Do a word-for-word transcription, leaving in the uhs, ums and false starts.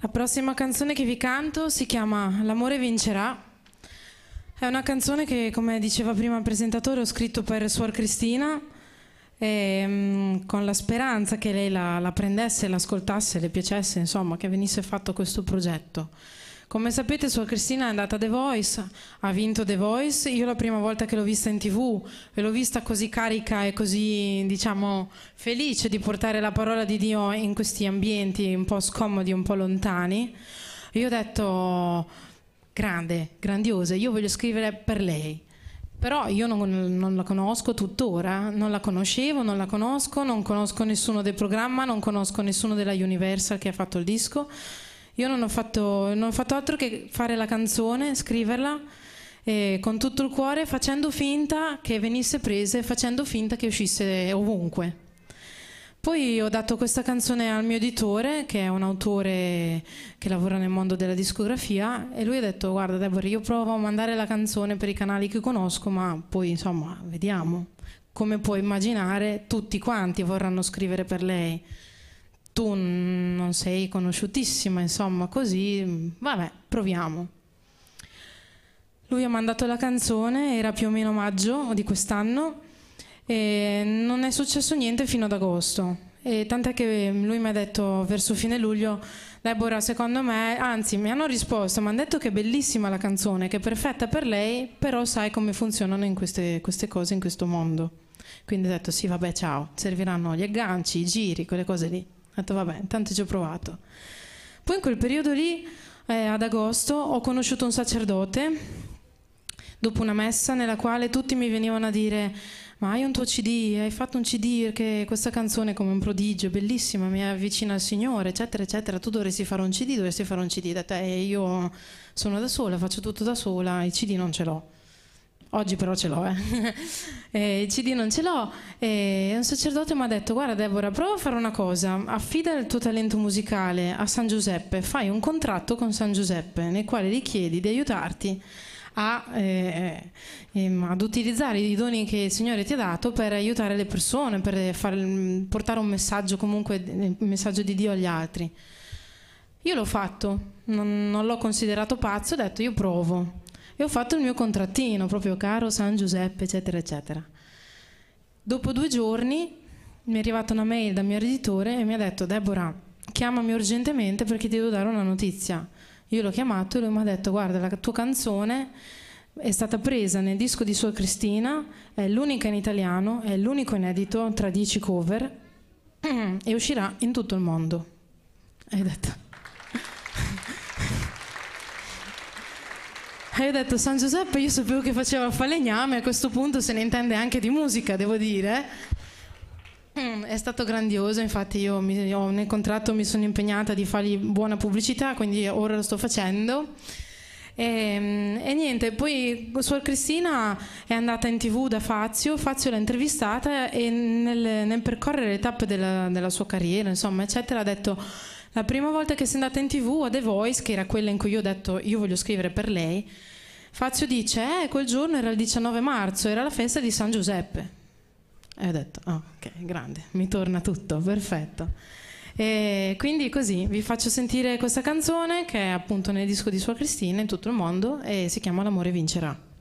La prossima canzone che vi canto si chiama L'amore vincerà. È una canzone che, come diceva prima il presentatore, ho scritto per Suor Cristina e, mh, con la speranza che lei la, la prendesse, l'ascoltasse, le piacesse, insomma, che venisse fatto questo progetto. Come sapete, Suor Cristina è andata a The Voice, ha vinto The Voice. Io la prima volta che l'ho vista in tv e l'ho vista così carica e così, diciamo, felice di portare la parola di Dio in questi ambienti un po' scomodi, un po' lontani, io ho detto: grande, grandiosa, io voglio scrivere per lei. Però io non, non la conosco tuttora, non la conoscevo, non la conosco, non conosco nessuno del programma, non conosco nessuno della Universal che ha fatto il disco. Io non ho fatto, non ho fatto altro che fare la canzone, scriverla eh, con tutto il cuore, facendo finta che venisse presa e facendo finta che uscisse ovunque. Poi ho dato questa canzone al mio editore, che è un autore che lavora nel mondo della discografia, e lui ha detto: guarda Deborah, io provo a mandare la canzone per i canali che conosco, ma poi insomma vediamo. Come puoi immaginare, tutti quanti vorranno scrivere per lei. Tu non sei conosciutissima, insomma, così, vabbè, proviamo. Lui ha mandato la canzone, era più o meno maggio di quest'anno, e non è successo niente fino ad agosto. E tant'è che lui mi ha detto verso fine luglio: Deborah, secondo me, anzi mi hanno risposto, mi hanno detto che è bellissima la canzone, che è perfetta per lei, però sai come funzionano in queste, queste cose in questo mondo. Quindi ho detto: sì, vabbè, ciao, serviranno gli agganci, i giri, quelle cose lì. Ho detto: vabbè, intanto ci ho provato. Poi in quel periodo lì, eh, ad agosto, ho conosciuto un sacerdote dopo una messa nella quale tutti mi venivano a dire: ma hai un tuo C D, hai fatto un C D, perché questa canzone è come un prodigio, bellissima, mi avvicina al Signore, eccetera, eccetera, tu dovresti fare un C D, dovresti fare un C D. Ho detto: eh, io sono da sola, faccio tutto da sola, il C D non ce l'ho. Oggi però ce l'ho, eh. eh, il C D non ce l'ho. E un sacerdote mi ha detto: guarda Deborah, prova a fare una cosa, affida il tuo talento musicale a San Giuseppe, fai un contratto con San Giuseppe nel quale gli chiedi di aiutarti a, eh, eh, ad utilizzare i doni che il Signore ti ha dato per aiutare le persone, per far, portare un messaggio, comunque il messaggio di Dio agli altri. Io l'ho fatto, non, non l'ho considerato pazzo, ho detto: io provo. E ho fatto il mio contrattino, proprio caro San Giuseppe, eccetera, eccetera. Dopo due giorni mi è arrivata una mail dal mio editore e mi ha detto: Deborah, chiamami urgentemente perché ti devo dare una notizia. Io l'ho chiamato e lui mi ha detto: guarda, la tua canzone è stata presa nel disco di Suor Cristina, è l'unica in italiano, è l'unico inedito tra dieci cover e uscirà in tutto il mondo. E ho detto... E io ho detto: San Giuseppe, io sapevo che faceva il falegname, a questo punto se ne intende anche di musica, devo dire. Mm, è stato grandioso, infatti io, mi, io nel contratto mi sono impegnata di fargli buona pubblicità, quindi ora lo sto facendo. E, e niente, poi Suor Cristina è andata in tv da Fazio, Fazio l'ha intervistata e nel, nel percorrere le tappe della, della sua carriera, insomma, eccetera, ha detto: la prima volta che sei andata in tv a The Voice, che era quella in cui io ho detto io voglio scrivere per lei, Fazio dice: eh, quel giorno era il diciannove marzo, era la festa di San Giuseppe. E ho detto: oh, ok, grande, mi torna tutto, perfetto. E quindi così vi faccio sentire questa canzone che è appunto nel disco di Suor Cristina in tutto il mondo e si chiama L'amore vincerà.